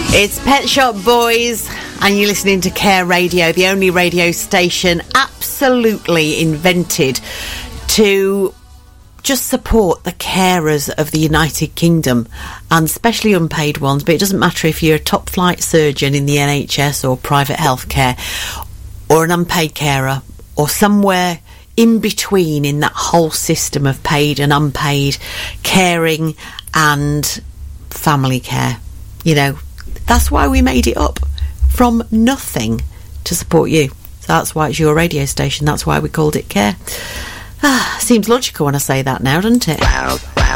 It's Pet Shop Boys, and you're listening to Care Radio, the only radio station absolutely invented to just support the carers of the United Kingdom, and especially unpaid ones. But it doesn't matter if you're a top flight surgeon in the NHS or private healthcare, or an unpaid carer, or somewhere in between in that whole system of paid and unpaid caring and family care. You know, that's why we made it up from nothing to support you. So that's why it's your radio station. That's why we called it Care. Seems logical when I say that now, doesn't it? Wow.